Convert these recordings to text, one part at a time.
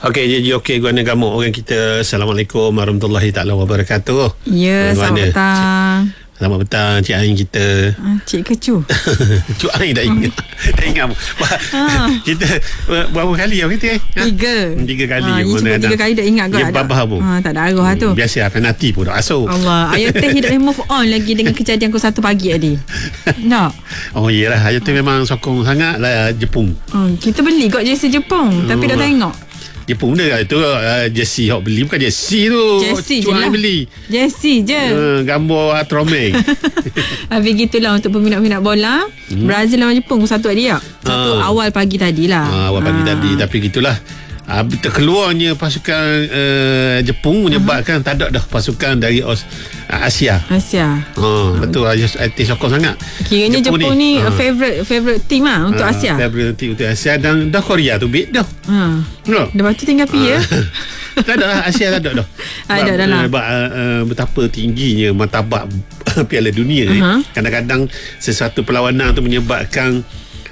Okey, okey guna gamuk orang kita. Assalamualaikum warahmatullahi taala wabarakatuh. Ya, selamat petang. Selamat petang Cik Ain kita. Cik ke Cu? Cik Ain dah ingat. Dah ingat. Kita berapa kali kita? 3 kali. Sebab 3 kali dah ingat kot. Ya, babah pun. Tak ada arwah tu. Biasa penalti pun dah asuh. Allah, Ayah Teh tidak boleh move on lagi dengan kejadian pukul 1 pagi tadi. Tak? Oh iyalah, Ayah Teh memang sokong sangat lah Jepun. Kita beli kot jersey Jepun, tapi dah tengok. Jepun dia tu jersey hok beli, bukan jersey tu. Jersey je lah. Beli Jersey je. Gambar Atromeng. Habis gitulah untuk peminat-peminat bola. Brazil lawan Jepun pukul 1 tadi tak? 1 awal pagi tadi lah. Awal pagi tadi. Tapi gitulah. Terkeluarnya pasukan Jepun menyebabkan tak ada dah pasukan dari Asia. Betul. Atis sokong sangat. Kiranya Jepun ni favorite team lah untuk Asia. Favorite team untuk Asia. Dan dah Korea tu beat dah. Lepas tu tinggal pi ya. Tak ada lah. Asia tak ada dah. Ada dah lah. Betapa tingginya martabat Piala Dunia ni. Kadang-kadang sesuatu perlawanan tu menyebabkan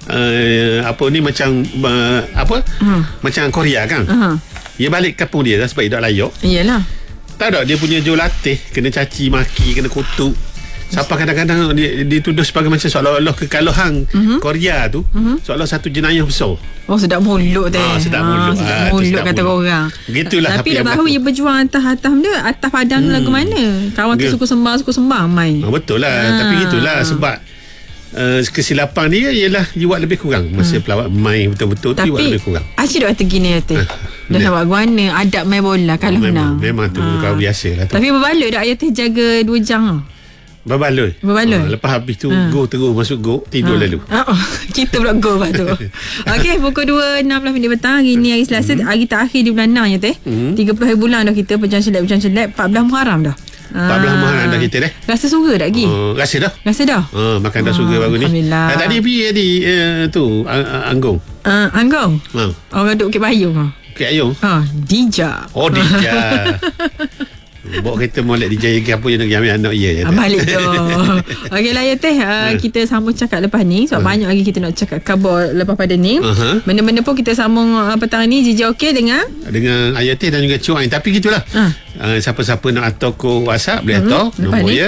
macam Korea kan. Dia balik kampung dia sebab dia tak layak. Iyalah. Tak ada, dia punya jurulatih kena caci maki, kena kutuk. Sampai kadang-kadang dia dituduh sebagai macam seolah-olah kekalahan Korea tu seolah satu jenayah besar. Oh, sedap mulut teh. Sedap mulut. Sedap mulut kata orang. Gitulah. Tapi tak tahu dia berjuang atas padang tu lagu mana. Kawan tu suku sembang main. Betul lah. Tapi gitulah sebab kesilapan dia ialah you buat lebih kurang masa pelawat main betul-betul tu you buat lebih kurang. Asyik dok kata gini Ayah Teh. Dah nak buat guana adab main bola kalau menang. Memang tu kau biasa lah tu. Tapi berbaloi dak Ayah Teh jaga 2 jam. Berbaloi. Lepas habis tu go terus masuk go tidur lalu. Kita pula go lepas tu. Okey, pukul 2.16 petang hari ni hari Selasa, hari terakhir di bulan 6 Ayah Teh. 30 hari bulan dah kita pencang silat 14 Muharram dah. 14 Muharram dah kita dah. Rasa surga tak lagi? Rasa dah. Makan dah surga baru ni. Alhamdulillah. Tadi pergi di tu Anggong. Anggong? Orang duduk Bukit Bayung. Bukit Bayung? Dija. Oh, Dija. Bawa kereta molek DJ ke apa je nak ambil anak dia. Balik tu. Okeylah Ayah Teh, kita sambung cakap lepas ni sebab banyak lagi kita nak cakap khabar lepas pada ni. Benda-benda pun kita sambung petang ni. Jiji okey dengan Ayah Teh dan juga Cuai. Tapi gitulah. Siapa-siapa nak hantar ke WhatsApp boleh hantar nombor dia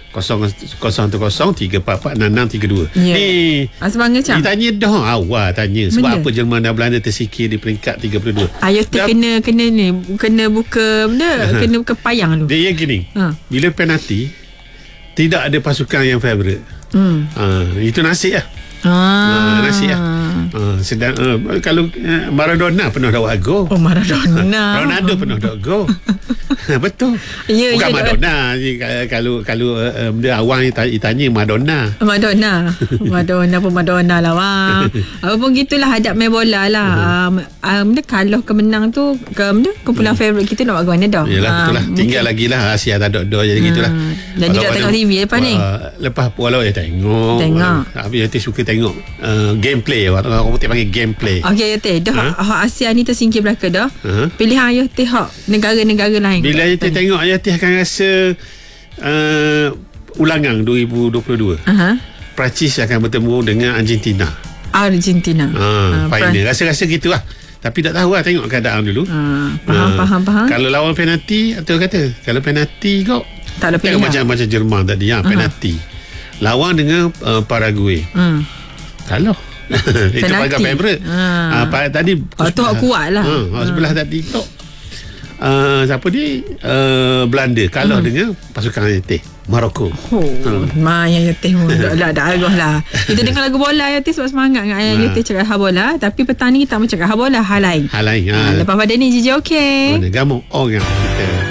010-344-6632. Ni Asbang Ngecam ditanya dah awal tanya sebab apa Jerman dan Belanda tersikir di peringkat 32. Ayah Teh kena buka benda, kena buka payang dulu. Dia gini. Bila penalti tidak ada pasukan yang favourite. Itu nasib lah. Nasib lah. Sedang kalau Maradona pernah dapat gol. Maradona. Ronaldo pernah dapat gol. Betul. Bukan Madonna. Kalau dia awang tanya Madonna pun Madonna lah wang. Apa pun gitulah adab main bola lah. Kalau kemenang tu kumpulan favourite kita nak buat mana dah. Yalah betul lah. Tinggal lagi lah Asia tak ada jadi gitulah. Dan dia tak tengok TV lepas ni. Lepas walau dia tengok. Tapi dia suka tengok gameplay. Orang putih panggil gameplay. Okey Ayah Teh, dah Asia ni tersingkir belaka dah. Pilihan Ayah Teh negara-negara lain. Bila Ayah Teh tengok, Ayah Teh akan rasa ulangan 2022. Perancis akan bertemu dengan Argentina. Final. Rasa-rasa gitu lah. Tapi tak tahu lah, tengok keadaan dulu. Faham. Kalau lawan penalti, atau kata kalau penalti kau tak ada pilihan. Macam Jerman tadi penalti. Lawan dengan Paraguay. Kalau itu pakai favorite. Tadi tu kuat lah. Sebelah tadi tu siapa ni Belanda kalah dengan pasukan Ayah Morocco. Ayah Teh dah arwah lah. Kita dengar lagu bola Ayah Teh sebab semangat dengan Ayah Teh cakap hal bola. Tapi petang ni kita tak cakap hal bola, hal lain. Lepas pada ni Jiji okey. Mana gamuk orang kita.